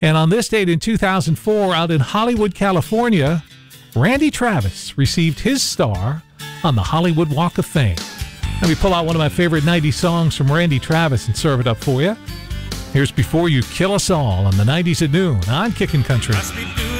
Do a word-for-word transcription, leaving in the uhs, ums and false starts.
And on this date in two thousand four, out in Hollywood, California, Randy Travis received his star on the Hollywood Walk of Fame. Let me pull out one of my favorite nineties songs from Randy Travis and serve it up for you. Here's Before You Kill Us All on the nineties at noon on Kickin' Country.